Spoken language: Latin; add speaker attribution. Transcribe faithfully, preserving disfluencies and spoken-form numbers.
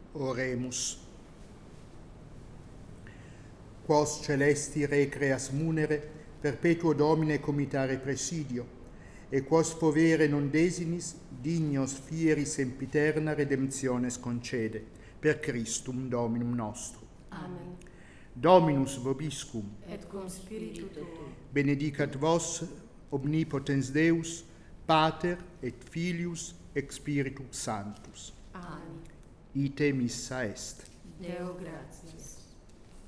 Speaker 1: Oremus. Quos celesti recreas munere, perpetuo Domine comitare presidio, e quos fovere non desinis, dignos fieri sempiterna redemptiones concede, per Christum Dominum nostrum.
Speaker 2: Amen.
Speaker 1: Dominus vobiscum,
Speaker 2: Et cum spiritu tuo.
Speaker 1: benedicat vos omnipotens Deus, Pater et Filius et Spiritus Sanctus.
Speaker 2: Amen.
Speaker 1: Ite missa est.
Speaker 2: Deo gratias.